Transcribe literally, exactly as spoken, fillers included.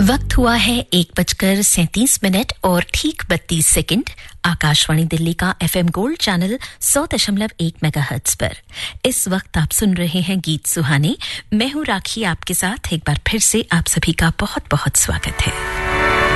वक्त हुआ है एक बजकर सैंतीस मिनट और ठीक बत्तीस सेकंड। आकाशवाणी दिल्ली का एफएम गोल्ड चैनल सौ दशमलव एक मेगाहर्ट्ज पर इस वक्त आप सुन रहे हैं गीत सुहाने। मैं हूं राखी, आपके साथ एक बार फिर से आप सभी का बहुत बहुत स्वागत है।